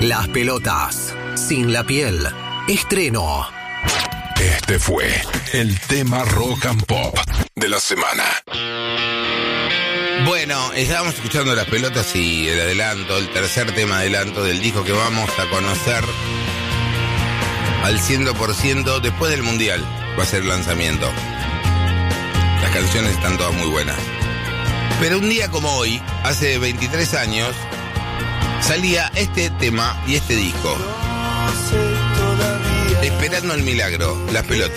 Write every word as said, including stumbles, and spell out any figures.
Las pelotas, sin la piel. Estreno. Este fue el tema rock and pop de la semana. Bueno, estábamos escuchando Las pelotas y el adelanto, el tercer tema adelanto del disco que vamos a conocer al cien por ciento después del Mundial. Va a ser el lanzamiento. Las canciones están todas muy buenas. Pero un día como hoy, hace veintitrés años, salía este tema y este disco. Esperando el milagro, Las pelotas.